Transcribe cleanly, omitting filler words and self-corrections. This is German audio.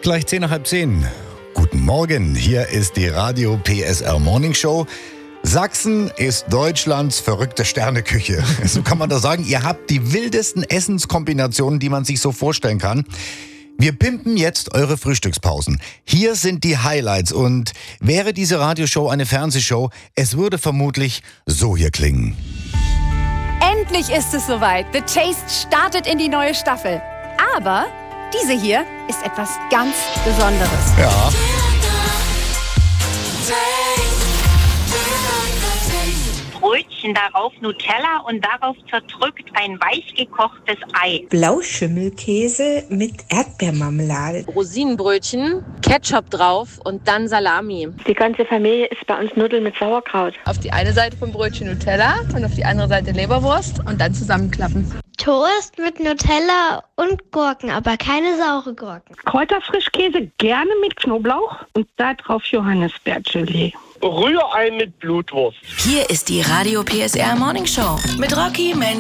Gleich 10:30. Guten Morgen, hier ist die Radio PSR Morning Show. Sachsen ist Deutschlands verrückte Sterneküche. So kann man das sagen. Ihr habt die wildesten Essenskombinationen, die man sich so vorstellen kann. Wir pimpen jetzt eure Frühstückspausen. Hier sind die Highlights und wäre diese Radioshow eine Fernsehshow, es würde vermutlich so hier klingen. Endlich ist es soweit. The Taste startet in die neue Staffel. Aber diese hier ist etwas ganz Besonderes. Ja. Brötchen, darauf Nutella und darauf zerdrückt ein weich gekochtes Ei. Blauschimmelkäse mit Erdbeermarmelade. Rosinenbrötchen, Ketchup drauf und dann Salami. Die ganze Familie isst bei uns Nudeln mit Sauerkraut. Auf die eine Seite vom Brötchen Nutella und auf die andere Seite Leberwurst und dann zusammenklappen. Toast mit Nutella und Gurken, aber keine saure Gurken. Kräuterfrischkäse gerne mit Knoblauch und da drauf Johannisbeergelee. Rührei mit Blutwurst. Hier ist die Radio PSR Morning Show mit Rocky,